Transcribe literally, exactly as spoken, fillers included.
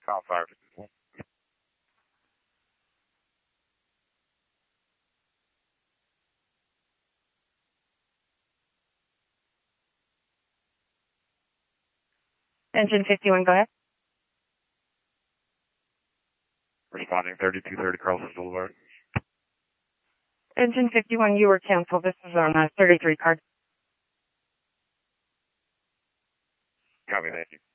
Call fire. Engine fifty-one, go ahead. Responding thirty-two thirty Carlson Boulevard. Engine fifty-one, you were canceled. This is on a thirty-three card. Copy, thank you.